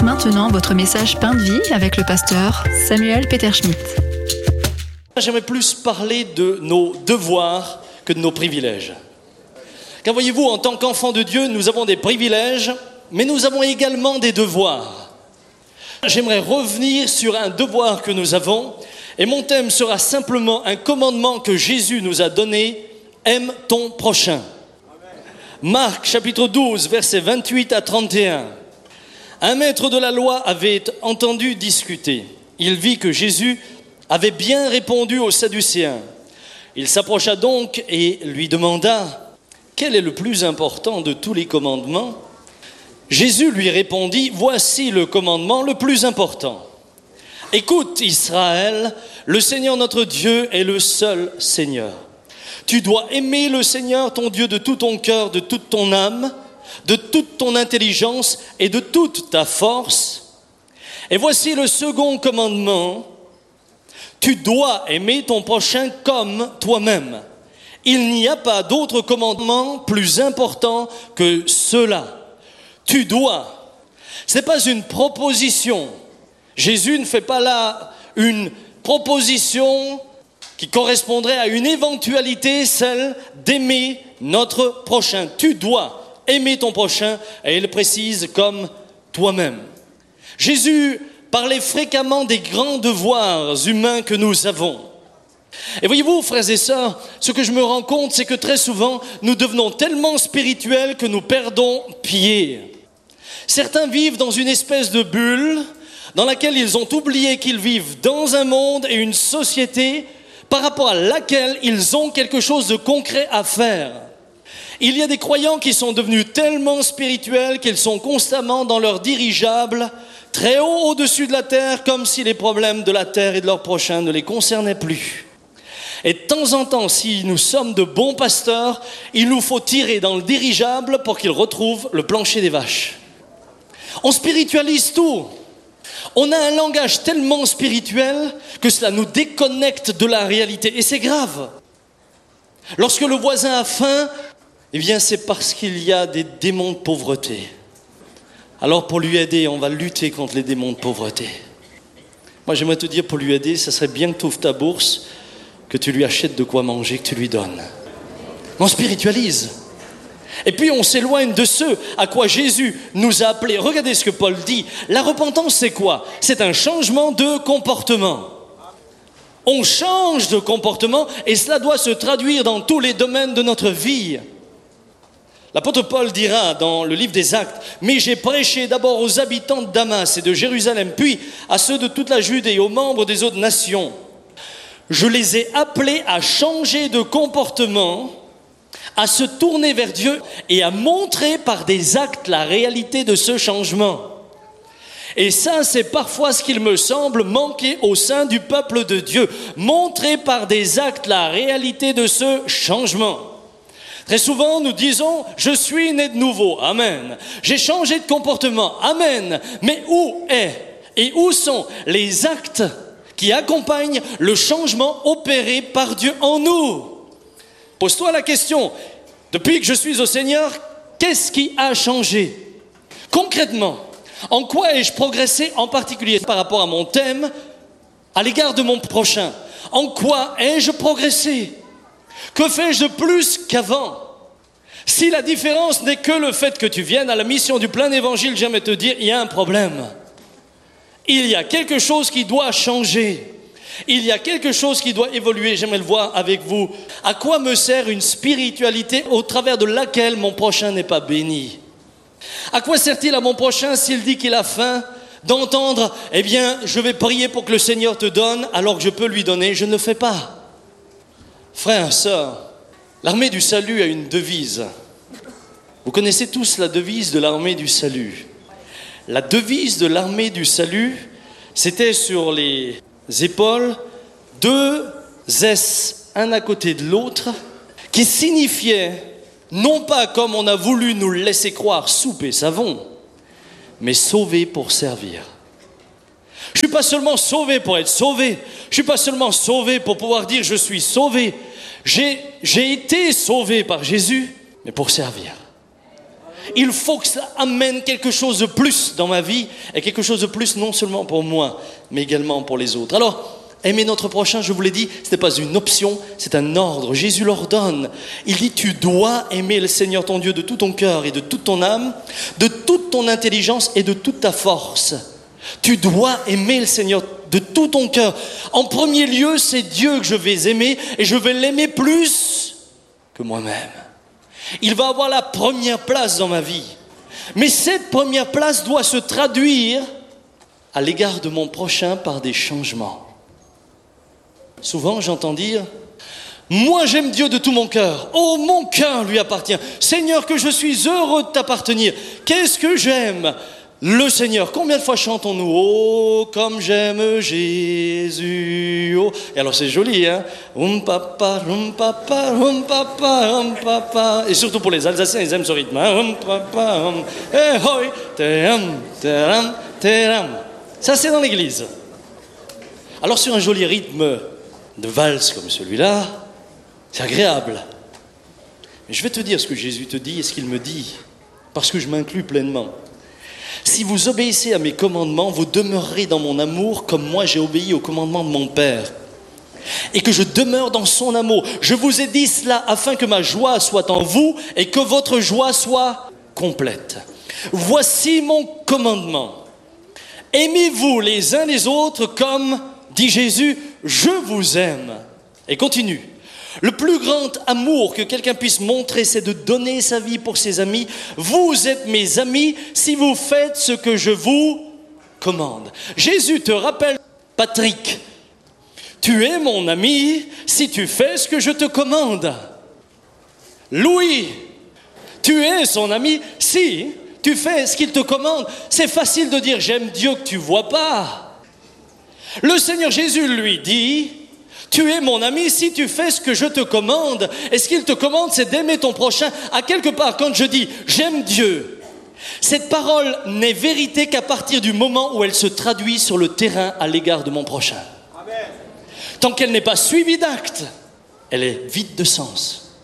commence maintenant votre message Pain de vie avec le pasteur Samuel Peter Schmidt. J'aimerais plus parler de nos devoirs que de nos privilèges. Car voyez-vous, en tant qu'enfants de Dieu, nous avons des privilèges, mais nous avons également des devoirs. J'aimerais revenir sur un devoir que nous avons, et mon thème sera simplement un commandement que Jésus nous a donné, aime ton prochain. Marc chapitre 12, versets 28 à 31. Un maître de la loi avait entendu discuter. Il vit que Jésus avait bien répondu aux Sadducéens. Il s'approcha donc et lui demanda « Quel est le plus important de tous les commandements ?» Jésus lui répondit « Voici le commandement le plus important. Écoute Israël, le Seigneur notre Dieu est le seul Seigneur. Tu dois aimer le Seigneur ton Dieu de tout ton cœur, de toute ton âme, de toute ton intelligence et de toute ta force. Et voici le second commandement. Tu dois aimer ton prochain comme toi-même. Il n'y a pas d'autre commandement plus important que cela. Tu dois. Ce n'est pas une proposition. Jésus ne fait pas là une proposition qui correspondrait à une éventualité, celle d'aimer notre prochain. Tu dois aimer ton prochain, et il précise comme toi-même. Jésus parlait fréquemment des grands devoirs humains que nous avons. Et voyez-vous, frères et sœurs, ce que je me rends compte, c'est que très souvent, nous devenons tellement spirituels que nous perdons pied. Certains vivent dans une espèce de bulle dans laquelle ils ont oublié qu'ils vivent dans un monde et une société par rapport à laquelle ils ont quelque chose de concret à faire. Il y a des croyants qui sont devenus tellement spirituels qu'ils sont constamment dans leur dirigeable, très haut au-dessus de la terre, comme si les problèmes de la terre et de leur prochain ne les concernaient plus. Et de temps en temps, si nous sommes de bons pasteurs, il nous faut tirer dans le dirigeable pour qu'ils retrouvent le plancher des vaches. On spiritualise tout. On a un langage tellement spirituel que cela nous déconnecte de la réalité. Et c'est grave. Lorsque le voisin a faim, eh bien c'est parce qu'il y a des démons de pauvreté. Alors pour lui aider, on va lutter contre les démons de pauvreté. Moi j'aimerais te dire, pour lui aider, ça serait bien que tu ouvres ta bourse, que tu lui achètes de quoi manger, que tu lui donnes. On spiritualise. Et puis on s'éloigne de ce à quoi Jésus nous a appelés. Regardez ce que Paul dit. La repentance, c'est quoi ? C'est un changement de comportement. On change de comportement et cela doit se traduire dans tous les domaines de notre vie. L'apôtre Paul dira dans le livre des Actes « Mais j'ai prêché d'abord aux habitants de Damas et de Jérusalem, puis à ceux de toute la Judée et aux membres des autres nations. Je les ai appelés à changer de comportement, à se tourner vers Dieu et à montrer par des actes la réalité de ce changement. » Et ça, c'est parfois ce qu'il me semble manquer au sein du peuple de Dieu. Montrer par des actes la réalité de ce changement. Très souvent, nous disons « Je suis né de nouveau, amen. J'ai changé de comportement, amen. » Mais où est et où sont les actes qui accompagnent le changement opéré par Dieu en nous ? Pose-toi la question, depuis que je suis au Seigneur, qu'est-ce qui a changé ? Concrètement, en quoi ai-je progressé en particulier par rapport à mon thème, à l'égard de mon prochain ? En quoi ai-je progressé ? Que fais-je de plus qu'avant ? Si la différence n'est que le fait que tu viennes à la mission du plein évangile, j'aime te dire, il y a un problème. Il y a quelque chose qui doit changer. Il y a quelque chose qui doit évoluer. J'aimerais le voir avec vous. À quoi me sert une spiritualité au travers de laquelle mon prochain n'est pas béni ? À quoi sert-il à mon prochain s'il dit qu'il a faim d'entendre « Eh bien, je vais prier pour que le Seigneur te donne alors que je peux lui donner ». Je ne le fais pas. Frères, sœurs, l'armée du salut a une devise. Vous connaissez tous la devise de l'armée du salut. La devise de l'armée du salut, c'était sur les épaules, 2 S, un à côté de l'autre, qui signifiait, non pas comme on a voulu nous le laisser croire, soupe et savon, mais sauvé pour servir. Je ne suis pas seulement sauvé pour être sauvé, je ne suis pas seulement sauvé pour pouvoir dire je suis sauvé, j'ai été sauvé par Jésus, mais pour servir. Il faut que ça amène quelque chose de plus dans ma vie, et quelque chose de plus non seulement pour moi, mais également pour les autres. Alors, aimer notre prochain, je vous l'ai dit, ce n'est pas une option, c'est un ordre. Jésus l'ordonne. Il dit, tu dois aimer le Seigneur ton Dieu de tout ton cœur et de toute ton âme, de toute ton intelligence et de toute ta force. Tu dois aimer le Seigneur de tout ton cœur. En premier lieu, c'est Dieu que je vais aimer, et je vais l'aimer plus que moi-même. Il va avoir la première place dans ma vie. Mais cette première place doit se traduire à l'égard de mon prochain par des changements. Souvent, j'entends dire, moi j'aime Dieu de tout mon cœur. Oh, mon cœur lui appartient. Seigneur, que je suis heureux de t'appartenir. Qu'est-ce que j'aime le Seigneur. Combien de fois chantons-nous, oh, comme j'aime Jésus, oh. Et alors c'est joli, hein. Papa, papa, papa, papa. Et surtout pour les Alsaciens, ils aiment ce rythme, hein. Papa, eh, hoi, teram, teram, teram. Ça, c'est dans l'église. Alors sur un joli rythme de valse comme celui-là, c'est agréable. Mais je vais te dire ce que Jésus te dit et ce qu'il me dit, parce que je m'inclus pleinement. Si vous obéissez à mes commandements, vous demeurerez dans mon amour comme moi j'ai obéi aux commandements de mon Père. Et que je demeure dans son amour. Je vous ai dit cela afin que ma joie soit en vous et que votre joie soit complète. Voici mon commandement. Aimez-vous les uns les autres comme, dit Jésus, je vous aime. Et continue. Le plus grand amour que quelqu'un puisse montrer, c'est de donner sa vie pour ses amis. Vous êtes mes amis si vous faites ce que je vous commande. Jésus te rappelle, Patrick, tu es mon ami si tu fais ce que je te commande. Louis, tu es son ami si tu fais ce qu'il te commande. C'est facile de dire j'aime Dieu que tu vois pas. Le Seigneur Jésus lui dit, tu es mon ami si tu fais ce que je te commande. Et ce qu'il te commande, c'est d'aimer ton prochain. À quelque part, quand je dis j'aime Dieu, cette parole n'est vérité qu'à partir du moment où elle se traduit sur le terrain à l'égard de mon prochain. Amen. Tant qu'elle n'est pas suivie d'actes, elle est vide de sens.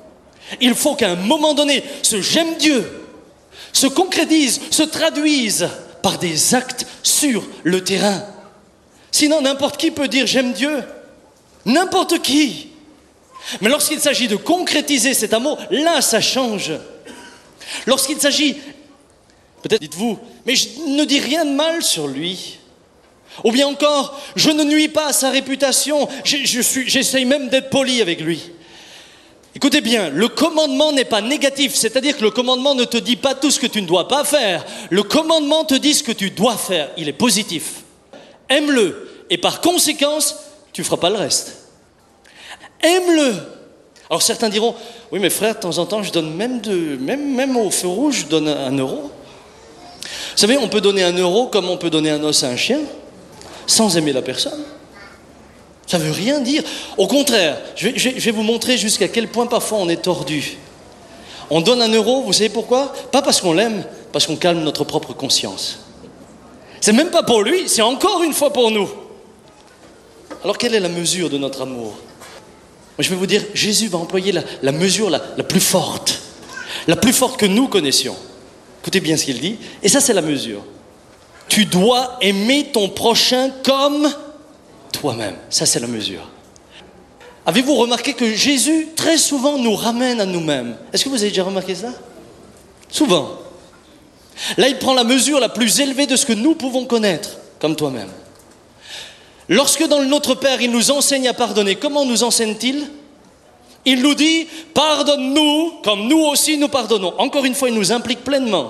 Il faut qu'à un moment donné, ce j'aime Dieu se concrétise, se traduise par des actes sur le terrain. Sinon, n'importe qui peut dire j'aime Dieu. N'importe qui. Mais lorsqu'il s'agit de concrétiser cet amour, là, ça change. Lorsqu'il s'agit, peut-être dites-vous, mais je ne dis rien de mal sur lui. Ou bien encore, je ne nuis pas à sa réputation, j'essaye même d'être poli avec lui. Écoutez bien, le commandement n'est pas négatif, c'est-à-dire que le commandement ne te dit pas tout ce que tu ne dois pas faire. Le commandement te dit ce que tu dois faire, il est positif. Aime-le, et par conséquence, tu ne feras pas le reste. Aime-le. Alors certains diront, oui mais frère, de temps en temps, je donne même au feu rouge, je donne 1 euro. Vous savez, on peut donner 1 euro comme on peut donner un os à un chien, sans aimer la personne. Ça ne veut rien dire. Au contraire, je vais vous montrer jusqu'à quel point parfois on est tordu. On donne 1 euro, vous savez pourquoi? Pas parce qu'on l'aime, parce qu'on calme notre propre conscience. C'est même pas pour lui, c'est encore une fois pour nous. Alors quelle est la mesure de notre amour? Moi, je vais vous dire, Jésus va employer la mesure la plus forte que nous connaissions. Écoutez bien ce qu'il dit, et ça c'est la mesure. Tu dois aimer ton prochain comme toi-même. Ça c'est la mesure. Avez-vous remarqué que Jésus très souvent nous ramène à nous-mêmes? Est-ce que vous avez déjà remarqué ça? Souvent. Là il prend la mesure la plus élevée de ce que nous pouvons connaître, comme toi-même. Lorsque dans le Notre Père, il nous enseigne à pardonner, comment nous enseigne-t-il? Il nous dit, pardonne-nous comme nous aussi nous pardonnons. Encore une fois, il nous implique pleinement.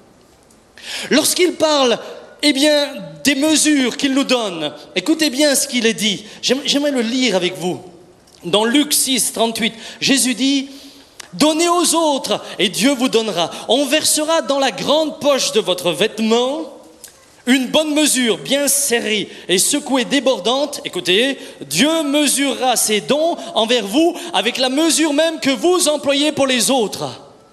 Lorsqu'il parle, des mesures qu'il nous donne, écoutez bien ce qu'il est dit. J'aimerais le lire avec vous. Dans Luc 6, 38, Jésus dit, donnez aux autres et Dieu vous donnera. On versera dans la grande poche de votre vêtement une bonne mesure bien serrée et secouée débordante, écoutez, Dieu mesurera ses dons envers vous avec la mesure même que vous employez pour les autres.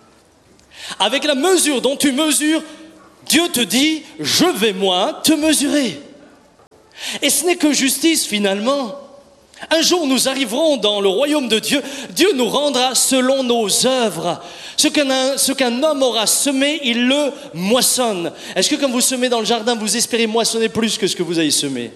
Avec la mesure dont tu mesures, Dieu te dit, je vais moi te mesurer. Et ce n'est que justice finalement. Un jour, nous arriverons dans le royaume de Dieu. Dieu nous rendra selon nos œuvres. Ce qu'un homme aura semé, il le moissonne. Est-ce que quand vous semez dans le jardin, vous espérez moissonner plus que ce que vous avez semé?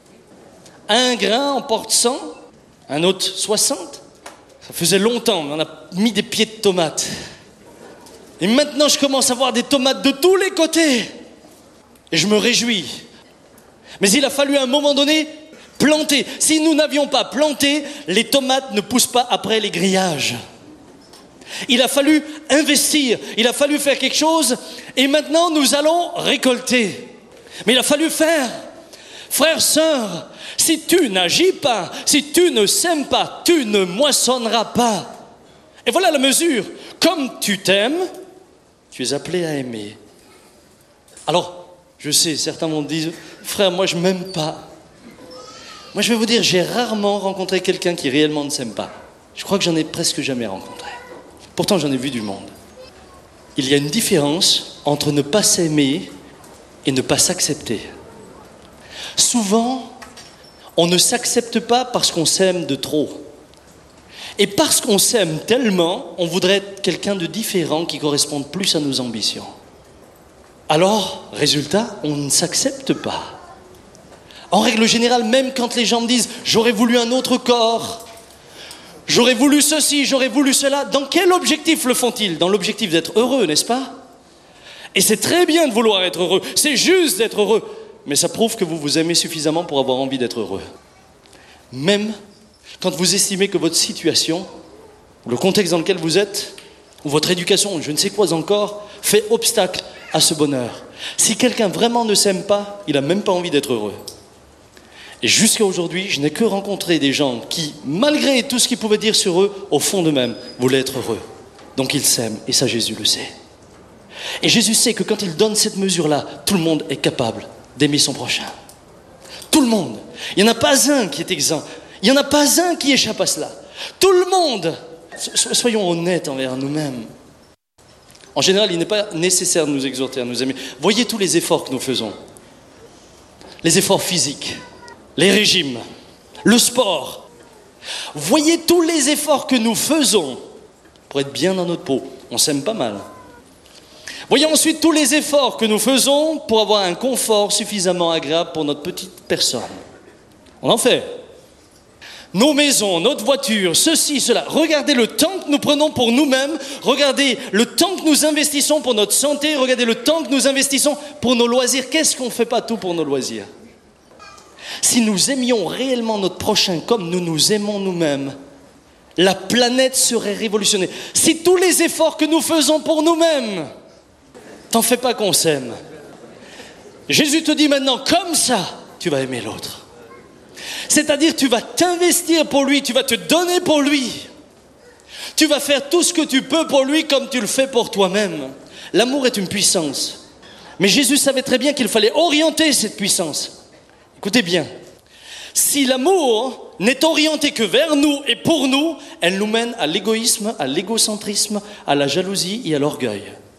Un grain en porte 100, un autre 60. Ça faisait longtemps, on a mis des pieds de tomates. Et maintenant, je commence à voir des tomates de tous les côtés. Et je me réjouis. Mais il a fallu à un moment donné planter. Si nous n'avions pas planté, les tomates ne poussent pas après les grillages. Il a fallu investir, il a fallu faire quelque chose, et maintenant nous allons récolter. Mais il a fallu faire. Frères, sœurs, si tu n'agis pas, si tu ne sèmes pas, tu ne moissonneras pas. Et voilà la mesure. Comme tu t'aimes, tu es appelé à aimer. Alors, je sais, certains vont dire, frère, moi je ne m'aime pas. Moi je vais vous dire, j'ai rarement rencontré quelqu'un qui réellement ne s'aime pas. Je crois que j'en ai presque jamais rencontré. Pourtant j'en ai vu du monde. Il y a une différence entre ne pas s'aimer et ne pas s'accepter. Souvent, on ne s'accepte pas parce qu'on s'aime de trop. Et parce qu'on s'aime tellement, on voudrait être quelqu'un de différent qui corresponde plus à nos ambitions. Alors, résultat, on ne s'accepte pas. En règle générale, même quand les gens me disent « j'aurais voulu un autre corps », « j'aurais voulu ceci, j'aurais voulu cela », dans quel objectif le font-ils? Dans l'objectif d'être heureux, n'est-ce pas? Et c'est très bien de vouloir être heureux, c'est juste d'être heureux, mais ça prouve que vous vous aimez suffisamment pour avoir envie d'être heureux. Même quand vous estimez que votre situation, ou le contexte dans lequel vous êtes, ou votre éducation, ou je ne sais quoi encore, fait obstacle à ce bonheur. Si quelqu'un vraiment ne s'aime pas, il n'a même pas envie d'être heureux. Et jusqu'à aujourd'hui, je n'ai que rencontré des gens qui, malgré tout ce qu'ils pouvaient dire sur eux, au fond d'eux-mêmes, voulaient être heureux. Donc ils s'aiment, et ça Jésus le sait. Et Jésus sait que quand il donne cette mesure-là, tout le monde est capable d'aimer son prochain. Tout le monde. Il n'y en a pas un qui est exempt. Il n'y en a pas un qui échappe à cela. Tout le monde. Soyons honnêtes envers nous-mêmes. En général, il n'est pas nécessaire de nous exhorter à nous aimer. Voyez tous les efforts que nous faisons. Les efforts physiques, les régimes, le sport. Voyez tous les efforts que nous faisons pour être bien dans notre peau. On s'aime pas mal. Voyez ensuite tous les efforts que nous faisons pour avoir un confort suffisamment agréable pour notre petite personne. On en fait. Nos maisons, notre voiture, ceci, cela. Regardez le temps que nous prenons pour nous-mêmes. Regardez le temps que nous investissons pour notre santé. Regardez le temps que nous investissons pour nos loisirs. Qu'est-ce qu'on ne fait pas tout pour nos loisirs? Si nous aimions réellement notre prochain comme nous nous aimons nous-mêmes, la planète serait révolutionnée. Si tous les efforts que nous faisons pour nous-mêmes, t'en fais pas qu'on s'aime. Jésus te dit maintenant, comme ça, tu vas aimer l'autre. C'est-à-dire, tu vas t'investir pour lui, tu vas te donner pour lui. Tu vas faire tout ce que tu peux pour lui comme tu le fais pour toi-même. L'amour est une puissance. Mais Jésus savait très bien qu'il fallait orienter cette puissance. Écoutez bien. Si l'amour n'est orienté que vers nous et pour nous, elle nous mène à l'égoïsme, à l'égocentrisme, à la jalousie et à l'orgueil.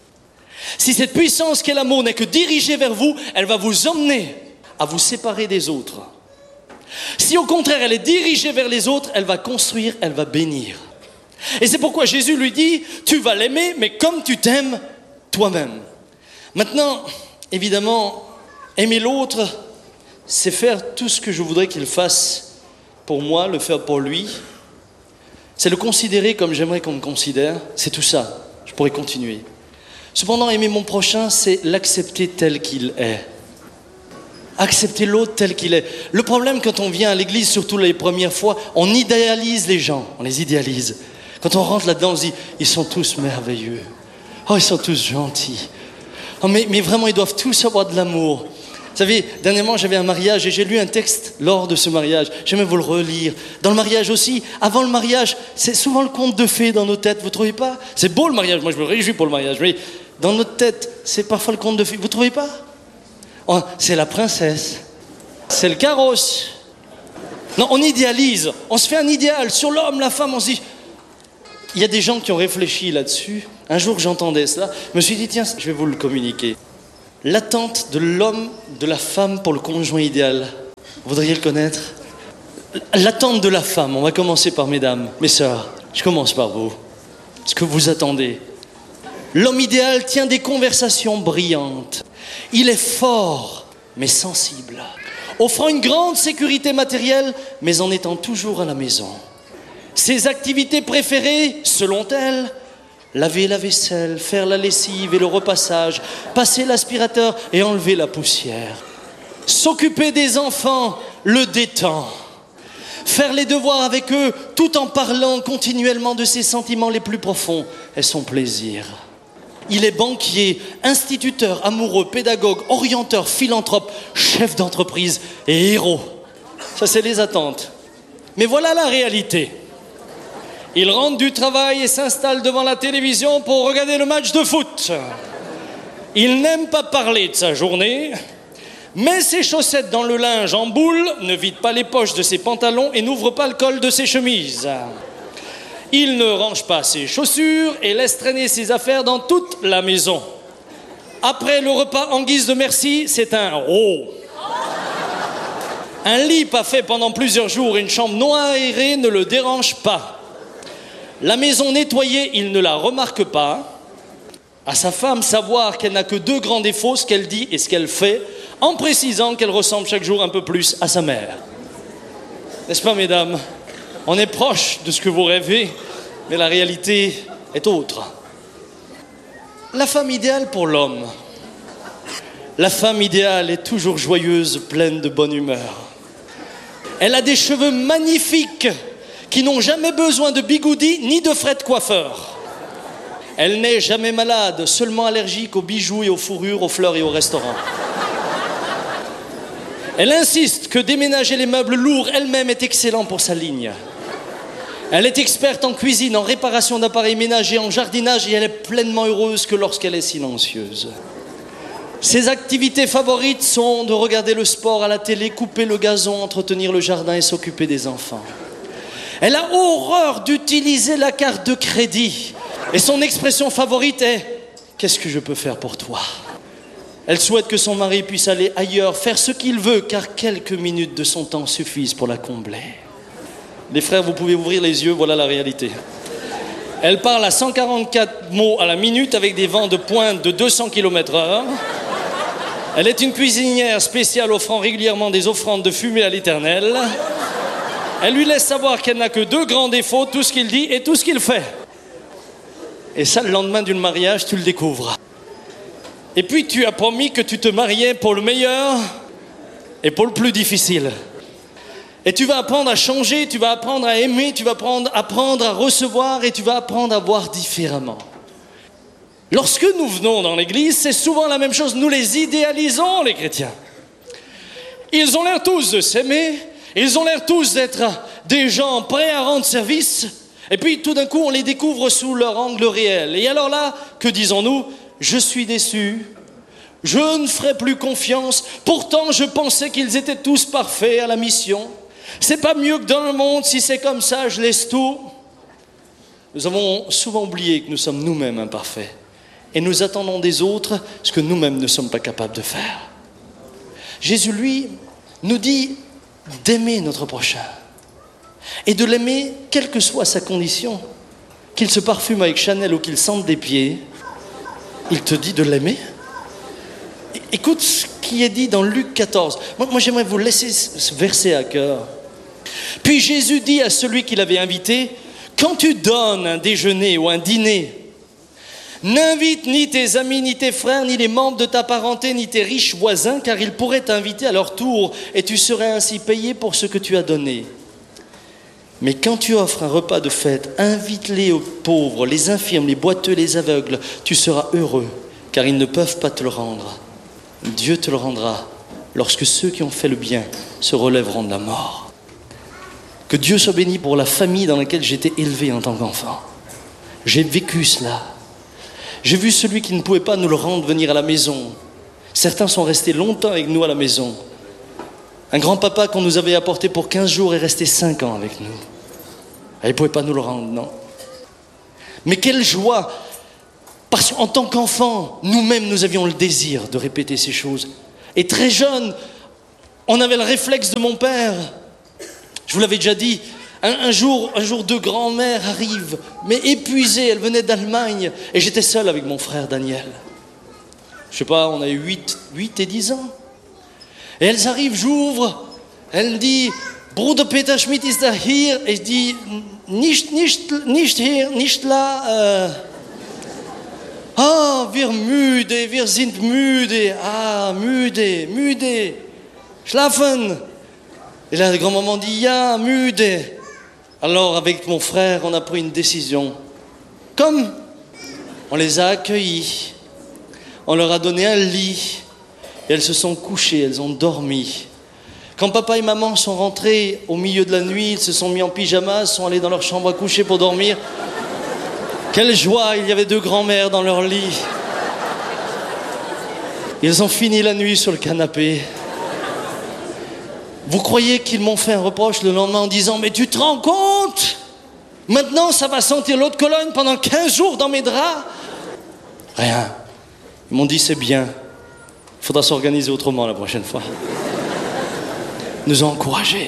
Si cette puissance qu'est l'amour n'est que dirigée vers vous, elle va vous emmener à vous séparer des autres. Si au contraire elle est dirigée vers les autres, elle va construire, elle va bénir. Et c'est pourquoi Jésus lui dit, tu vas l'aimer, mais comme tu t'aimes toi-même. Maintenant, évidemment, aimer l'autre, c'est faire tout ce que je voudrais qu'il fasse pour moi, le faire pour lui. C'est le considérer comme j'aimerais qu'on me considère. C'est tout ça. Je pourrais continuer. Cependant, aimer mon prochain, c'est l'accepter tel qu'il est. Accepter l'autre tel qu'il est. Le problème quand on vient à l'église, surtout les premières fois, on idéalise les gens. On les idéalise. Quand on rentre là-dedans, on se dit, ils sont tous merveilleux. Oh, ils sont tous gentils. Oh, mais vraiment, ils doivent tous avoir de l'amour. Vous savez, dernièrement, j'avais un mariage et j'ai lu un texte lors de ce mariage. J'aimerais vous le relire. Dans le mariage aussi, avant le mariage, c'est souvent le conte de fées dans nos têtes, vous ne trouvez pas? C'est beau le mariage, moi je me réjouis pour le mariage. Mais dans notre tête, c'est parfois le conte de fées, vous ne trouvez pas? Oh, c'est la princesse, c'est le carrosse. Non, on idéalise, on se fait un idéal sur l'homme, la femme, on se dit... Il y a des gens qui ont réfléchi là-dessus. Un jour, j'entendais cela. Je me suis dit, tiens, je vais vous le communiquer. L'attente de l'homme, de la femme pour le conjoint idéal. Vous voudriez le connaître? L'attente de la femme, on va commencer par mesdames, mes sœurs, je commence par vous. Ce que vous attendez. L'homme idéal tient des conversations brillantes. Il est fort, mais sensible, offrant une grande sécurité matérielle, mais en étant toujours à la maison. Ses activités préférées, selon elle, laver la vaisselle, faire la lessive et le repassage, passer l'aspirateur et enlever la poussière. S'occuper des enfants le détend. Faire les devoirs avec eux tout en parlant continuellement de ses sentiments les plus profonds est son plaisir. Il est banquier, instituteur, amoureux, pédagogue, orienteur, philanthrope, chef d'entreprise et héros. Ça, c'est les attentes. Mais voilà la réalité. Il rentre du travail et s'installe devant la télévision pour regarder le match de foot. Il n'aime pas parler de sa journée, met ses chaussettes dans le linge en boule, ne vide pas les poches de ses pantalons et n'ouvre pas le col de ses chemises. Il ne range pas ses chaussures et laisse traîner ses affaires dans toute la maison. Après le repas, en guise de merci, c'est un « oh ». Un lit pas fait pendant plusieurs jours et une chambre non aérée ne le dérangent pas. La maison nettoyée, il ne la remarque pas. À sa femme, savoir qu'elle n'a que 2 grands défauts, ce qu'elle dit et ce qu'elle fait, en précisant qu'elle ressemble chaque jour un peu plus à sa mère. N'est-ce pas, mesdames? On est proche de ce que vous rêvez, mais la réalité est autre. La femme idéale pour l'homme. La femme idéale est toujours joyeuse, pleine de bonne humeur. Elle a des cheveux magnifiques qui n'ont jamais besoin de bigoudi ni de frais de coiffeur. Elle n'est jamais malade, seulement allergique aux bijoux et aux fourrures, aux fleurs et au restaurant. Elle insiste que déménager les meubles lourds elle-même est excellent pour sa ligne. Elle est experte en cuisine, en réparation d'appareils ménagers, en jardinage et elle est pleinement heureuse que lorsqu'elle est silencieuse. Ses activités favorites sont de regarder le sport à la télé, couper le gazon, entretenir le jardin et s'occuper des enfants. Elle a horreur d'utiliser la carte de crédit. Et son expression favorite est « Qu'est-ce que je peux faire pour toi ?» Elle souhaite que son mari puisse aller ailleurs, faire ce qu'il veut, car quelques minutes de son temps suffisent pour la combler. Les frères, vous pouvez ouvrir les yeux, voilà la réalité. Elle parle à 144 mots à la minute avec des vents de pointe de 200 km/h. Elle est une cuisinière spéciale offrant régulièrement des offrandes de fumée à l'Éternel. Elle lui laisse savoir qu'elle n'a que 2 grands défauts, tout ce qu'il dit et tout ce qu'il fait. Et ça, le lendemain du mariage, tu le découvres. Et puis, tu as promis que tu te mariais pour le meilleur et pour le plus difficile. Et tu vas apprendre à changer, tu vas apprendre à aimer, tu vas apprendre à recevoir et tu vas apprendre à voir différemment. Lorsque nous venons dans l'église, c'est souvent la même chose. Nous les idéalisons, les chrétiens. Ils ont l'air tous de s'aimer, ils ont l'air tous d'être des gens prêts à rendre service. Et puis tout d'un coup, on les découvre sous leur angle réel. Et alors là, que disons-nous? Je suis déçu, je ne ferai plus confiance. Pourtant, je pensais qu'ils étaient tous parfaits à la mission. C'est pas mieux que dans le monde, si c'est comme ça, je laisse tout. Nous avons souvent oublié que nous sommes nous-mêmes imparfaits. Et nous attendons des autres ce que nous-mêmes ne sommes pas capables de faire. Jésus, lui, nous dit d'aimer notre prochain. Et de l'aimer, quelle que soit sa condition. Qu'il se parfume avec Chanel ou qu'il sente des pieds, il te dit de l'aimer. Écoute ce qui est dit dans Luc 14. Moi, j'aimerais vous laisser ce verset à cœur. Puis Jésus dit à celui qui l'avait invité, « Quand tu donnes un déjeuner ou un dîner, n'invite ni tes amis, ni tes frères, ni les membres de ta parenté, ni tes riches voisins, car ils pourraient t'inviter à leur tour, et tu serais ainsi payé pour ce que tu as donné. Mais quand tu offres un repas de fête, invite-les aux pauvres, les infirmes, les boiteux, les aveugles. Tu seras heureux, car ils ne peuvent pas te le rendre. Dieu te le rendra lorsque ceux qui ont fait le bien se relèveront de la mort. » Que Dieu soit béni pour la famille dans laquelle j'étais élevé en tant qu'enfant. J'ai vécu cela. J'ai vu celui qui ne pouvait pas nous le rendre venir à la maison. Certains sont restés longtemps avec nous à la maison. Un grand-papa qu'on nous avait apporté pour 15 jours est resté 5 ans avec nous. Il ne pouvait pas nous le rendre, non. Mais quelle joie! Parce qu'en tant qu'enfants, nous-mêmes, nous avions le désir de répéter ces choses. Et très jeune, on avait le réflexe de mon père. Je vous l'avais déjà dit, un jour, deux grands-mères arrivent, mais épuisées, elles venaient d'Allemagne, et j'étais seul avec mon frère Daniel. Je sais pas, on a eu 8 et 10 ans. Et elles arrivent, j'ouvre, elle me dit, Bruder Peter Schmidt ist da hier. Et je dis, nicht hier, nicht là. Wir müde, wir sind müde. Müde. Schlafen. Et là, la grand-maman dit, ja, müde. Alors, avec mon frère, on a pris une décision. Comme on les a accueillis, on leur a donné un lit, et elles se sont couchées, elles ont dormi. Quand papa et maman sont rentrés au milieu de la nuit, ils se sont mis en pyjama, sont allés dans leur chambre à coucher pour dormir. Quelle joie, il y avait 2 grands-mères dans leur lit. Ils ont fini la nuit sur le canapé. Vous croyez qu'ils m'ont fait un reproche le lendemain en disant « Mais tu te rends compte ? Maintenant, ça va sentir l'eau de Cologne pendant 15 jours dans mes draps ?» Rien. Ils m'ont dit « C'est bien. Il faudra s'organiser autrement la prochaine fois. » Ils nous ont encouragés.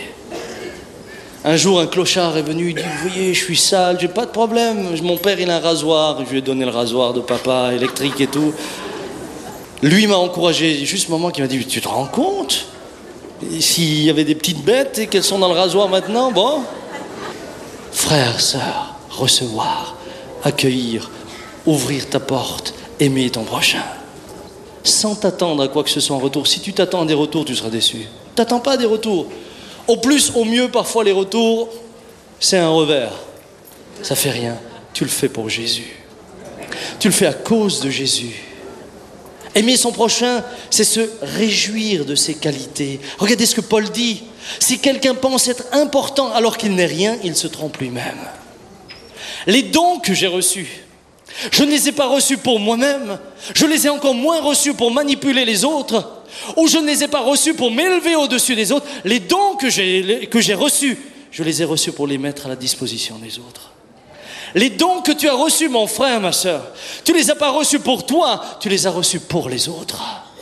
Un jour, un clochard est venu, il dit « Vous voyez, je suis sale, j'ai pas de problème. Mon père, il a un rasoir. » Je lui ai donné le rasoir de papa, électrique et tout. Lui m'a encouragé. Juste un moment qu'il m'a dit « Tu te rends compte ? S'il y avait des petites bêtes et qu'elles sont dans le rasoir maintenant, bon. » Frères, sœurs, recevoir, accueillir, ouvrir ta porte, aimer ton prochain. Sans t'attendre à quoi que ce soit en retour. Si tu t'attends à des retours, tu seras déçu. T'attends pas à des retours. Au plus, au mieux, parfois les retours, c'est un revers. Ça fait rien. Tu le fais pour Jésus. Tu le fais à cause de Jésus. Aimer son prochain, c'est se réjouir de ses qualités. Regardez ce que Paul dit. Si quelqu'un pense être important alors qu'il n'est rien, il se trompe lui-même. Les dons que j'ai reçus, je ne les ai pas reçus pour moi-même. Je les ai encore moins reçus pour manipuler les autres. Ou je ne les ai pas reçus pour m'élever au-dessus des autres. Les dons que j'ai reçus, je les ai reçus pour les mettre à la disposition des autres. Les dons que tu as reçus, mon frère, ma sœur, tu ne les as pas reçus pour toi, tu les as reçus pour les autres.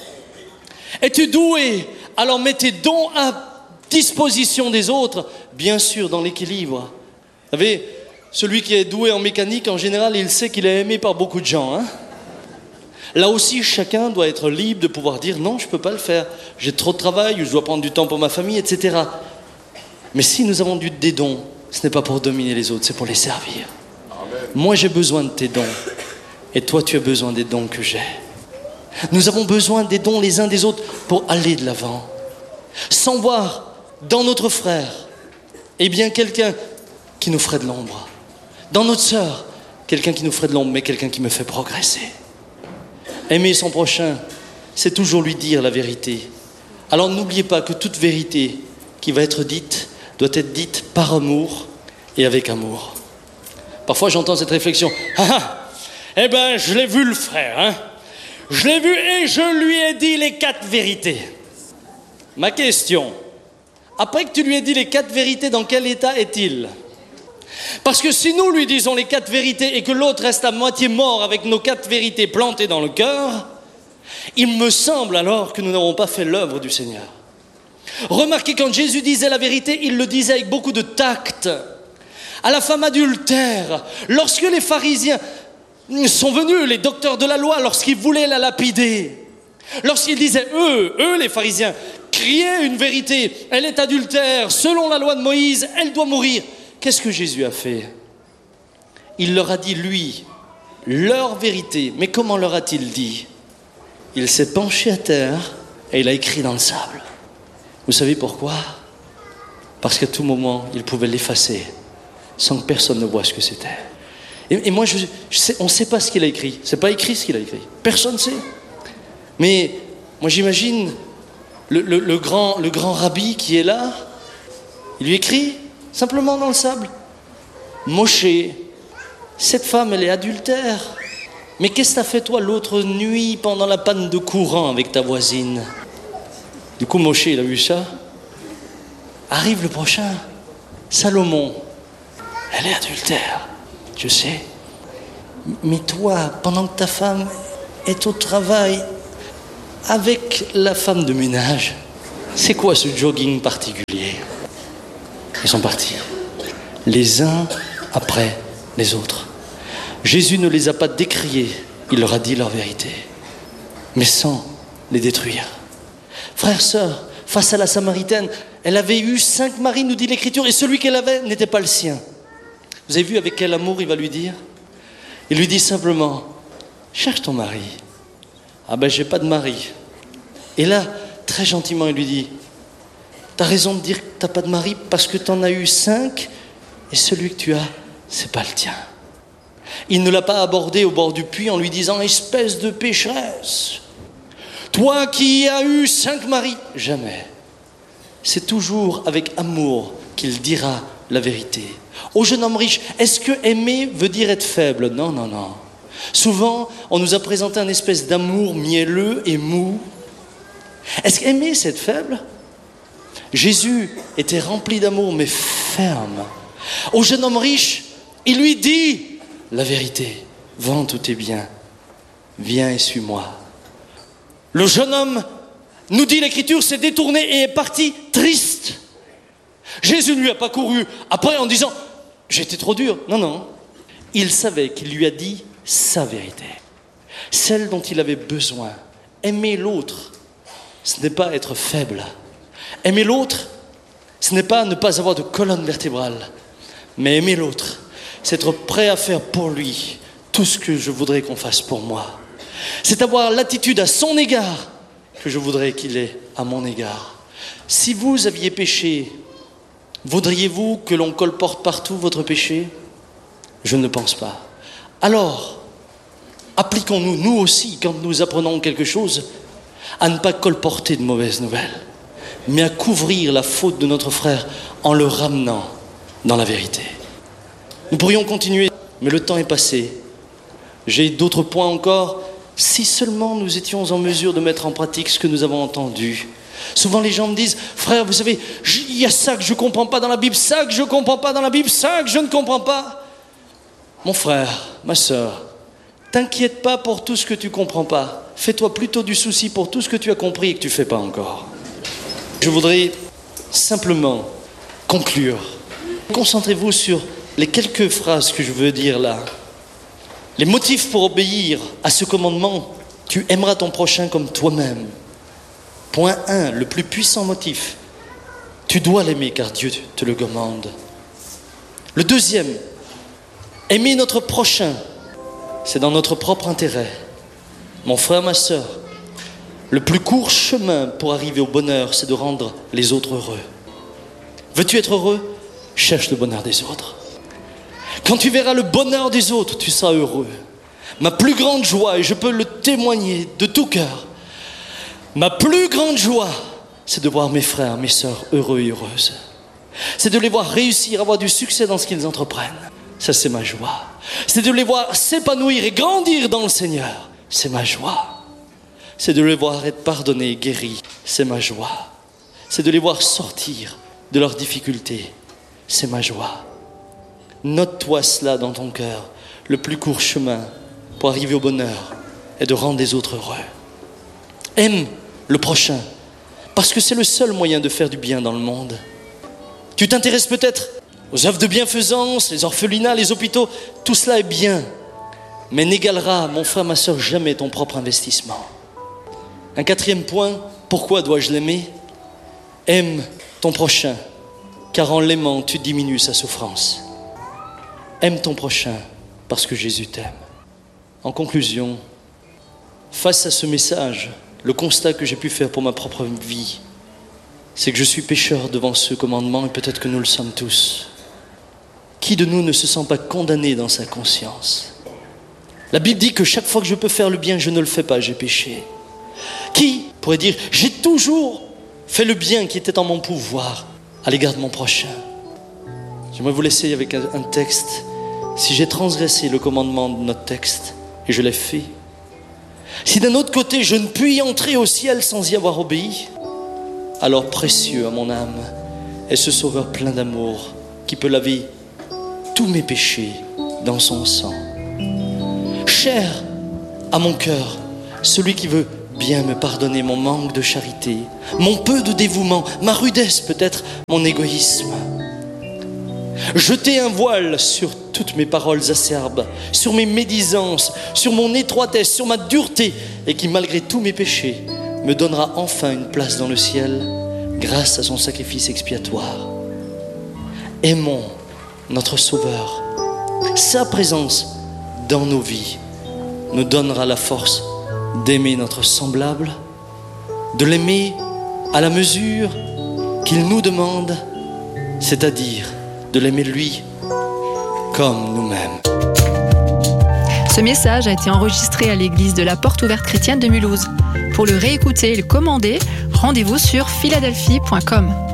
Es-tu doué? Alors mets tes dons à disposition des autres, bien sûr dans l'équilibre. Vous savez, celui qui est doué en mécanique, en général, il sait qu'il est aimé par beaucoup de gens. Là aussi, chacun doit être libre de pouvoir dire « Non, je ne peux pas le faire. J'ai trop de travail, ou je dois prendre du temps pour ma famille, etc. » Mais si nous avons des dons, ce n'est pas pour dominer les autres, c'est pour les servir. Amen. Moi, j'ai besoin de tes dons. Et toi, tu as besoin des dons que j'ai. Nous avons besoin des dons les uns des autres pour aller de l'avant. Sans voir dans notre frère, eh bien, quelqu'un qui nous ferait de l'ombre. Dans notre sœur, quelqu'un qui nous ferait de l'ombre, mais quelqu'un qui me fait progresser. Aimer son prochain, c'est toujours lui dire la vérité. Alors n'oubliez pas que toute vérité qui va être dite doit être dite par amour et avec amour. Parfois j'entends cette réflexion. Eh ben je l'ai vu le frère, Je l'ai vu et je lui ai dit les 4 vérités. Ma question, après que tu lui aies dit les 4 vérités, dans quel état est-il ? Parce que si nous lui disons les 4 vérités et que l'autre reste à moitié mort avec nos 4 vérités plantées dans le cœur, il me semble alors que nous n'avons pas fait l'œuvre du Seigneur. Remarquez, quand Jésus disait la vérité, il le disait avec beaucoup de tact. À la femme adultère, lorsque les pharisiens sont venus, les docteurs de la loi, lorsqu'ils voulaient la lapider, lorsqu'ils disaient, eux les pharisiens, criaient une vérité, elle est adultère, selon la loi de Moïse, elle doit mourir. Qu'est-ce que Jésus a fait ? Il leur a dit, lui, leur vérité. Mais comment leur a-t-il dit ? Il s'est penché à terre et il a écrit dans le sable. Vous savez pourquoi ? Parce qu'à tout moment, il pouvait l'effacer sans que personne ne voie ce que c'était. Et moi, on ne sait pas ce qu'il a écrit. C'est pas écrit ce qu'il a écrit. Personne ne sait. Mais moi, j'imagine le grand rabbi qui est là. Il lui écrit simplement dans le sable. Moshe, cette femme, elle est adultère. Mais qu'est-ce que t'as fait toi l'autre nuit pendant la panne de courant avec ta voisine ? Du coup, Moshe, il a vu ça. Arrive le prochain. Salomon, elle est adultère. Je sais. Mais toi, pendant que ta femme est au travail avec la femme de ménage, c'est quoi ce jogging particulier ? Ils sont partis, les uns après les autres. Jésus ne les a pas décriés, il leur a dit leur vérité, mais sans les détruire. Frères, sœurs, face à la Samaritaine, elle avait eu 5 maris, nous dit l'Écriture, et celui qu'elle avait n'était pas le sien. Vous avez vu avec quel amour il va lui dire? Il lui dit simplement, cherche ton mari. Ah ben j'ai pas de mari. Et là, très gentiment, il lui dit, t'as raison de dire que t'as pas de mari parce que t'en as eu 5 et celui que tu as, c'est pas le tien. Il ne l'a pas abordé au bord du puits en lui disant, espèce de pécheresse, toi qui as eu 5 maris. Jamais. C'est toujours avec amour qu'il dira la vérité. Au jeune homme riche, est-ce que aimer veut dire être faible? Non, non, non. Souvent, on nous a présenté un espèce d'amour mielleux et mou. Est-ce qu'aimer, c'est être faible? Jésus était rempli d'amour, mais ferme. Au jeune homme riche, il lui dit la vérité. Vends tous tes biens, viens et suis-moi. Le jeune homme, nous dit l'Écriture, s'est détourné et est parti triste. Jésus ne lui a pas couru après en disant « j'étais trop dur ». Non, non. Il savait qu'il lui a dit sa vérité, celle dont il avait besoin. Aimer l'autre, ce n'est pas être faible. Aimer l'autre, ce n'est pas ne pas avoir de colonne vertébrale. Mais aimer l'autre, c'est être prêt à faire pour lui tout ce que je voudrais qu'on fasse pour moi. C'est avoir l'attitude à son égard que je voudrais qu'il ait à mon égard. Si vous aviez péché, voudriez-vous que l'on colporte partout votre péché? Je ne pense pas. Alors, appliquons-nous, nous aussi, quand nous apprenons quelque chose, à ne pas colporter de mauvaises nouvelles, mais à couvrir la faute de notre frère en le ramenant dans la vérité. Nous pourrions continuer, mais le temps est passé. J'ai d'autres points encore. Si seulement nous étions en mesure de mettre en pratique ce que nous avons entendu. Souvent les gens me disent, frère, vous savez, il y a ça que je ne comprends pas dans la Bible, ça que je ne comprends pas dans la Bible, ça que je ne comprends pas. Mon frère, ma sœur, t'inquiète pas pour tout ce que tu ne comprends pas. Fais-toi plutôt du souci pour tout ce que tu as compris et que tu ne fais pas encore. Je voudrais simplement conclure. Concentrez-vous sur les quelques phrases que je veux dire là. Les motifs pour obéir à ce commandement, tu aimeras ton prochain comme toi-même. Point 1, le plus puissant motif. Tu dois l'aimer car Dieu te le commande. Le deuxième, aimer notre prochain, c'est dans notre propre intérêt. Mon frère, ma sœur, le plus court chemin pour arriver au bonheur, c'est de rendre les autres heureux. Veux-tu être heureux? Cherche le bonheur des autres. Quand tu verras le bonheur des autres, tu seras heureux. Ma plus grande joie, et je peux le témoigner de tout cœur, ma plus grande joie, c'est de voir mes frères, mes sœurs heureux et heureuses. C'est de les voir réussir, avoir du succès dans ce qu'ils entreprennent. Ça, c'est ma joie. C'est de les voir s'épanouir et grandir dans le Seigneur. C'est ma joie. C'est de les voir être pardonnés et guéris. C'est ma joie. C'est de les voir sortir de leurs difficultés. C'est ma joie. Note-toi cela dans ton cœur. Le plus court chemin pour arriver au bonheur est de rendre les autres heureux. Aime le prochain, parce que c'est le seul moyen de faire du bien dans le monde. Tu t'intéresses peut-être aux œuvres de bienfaisance, les orphelinats, les hôpitaux, tout cela est bien, mais n'égalera, mon frère, ma sœur, jamais ton propre investissement. Un quatrième point, pourquoi dois-je l'aimer? Aime ton prochain, car en l'aimant, tu diminues sa souffrance. Aime ton prochain, parce que Jésus t'aime. En conclusion, face à ce message, le constat que j'ai pu faire pour ma propre vie, c'est que je suis pécheur devant ce commandement, et peut-être que nous le sommes tous. Qui de nous ne se sent pas condamné dans sa conscience? La Bible dit que chaque fois que je peux faire le bien, je ne le fais pas, j'ai péché. Qui pourrait dire, j'ai toujours fait le bien qui était en mon pouvoir à l'égard de mon prochain? J'aimerais vous laisser avec un texte. Si j'ai transgressé le commandement de notre texte, et je l'ai fait, si d'un autre côté je ne puis y entrer au ciel sans y avoir obéi, alors précieux à mon âme est ce Sauveur plein d'amour qui peut laver tous mes péchés dans son sang. Cher à mon cœur, celui qui veut bien me pardonner mon manque de charité, mon peu de dévouement, ma rudesse peut-être, mon égoïsme. Jeter un voile sur toutes mes paroles acerbes, sur mes médisances, sur mon étroitesse, sur ma dureté, et qui, malgré tous mes péchés, me donnera enfin une place dans le ciel grâce à son sacrifice expiatoire. Aimons notre Sauveur. Sa présence dans nos vies nous donnera la force d'aimer notre semblable, de l'aimer à la mesure qu'il nous demande, c'est-à-dire de l'aimer lui comme nous-mêmes. Ce message a été enregistré à l'église de la Porte Ouverte Chrétienne de Mulhouse. Pour le réécouter et le commander, rendez-vous sur philadelphie.com.